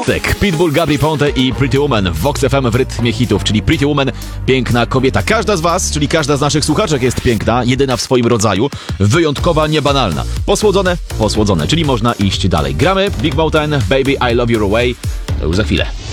Tak, Pitbull, Gabry Ponte i Pretty Woman w Vox FM w rytmie hitów, czyli Pretty Woman, piękna kobieta. Każda z was, czyli każda z naszych słuchaczek jest piękna, jedyna w swoim rodzaju, wyjątkowa, niebanalna. Posłodzone, czyli można iść dalej. Gramy Big Mountain, Baby I Love Your Way, to już za chwilę.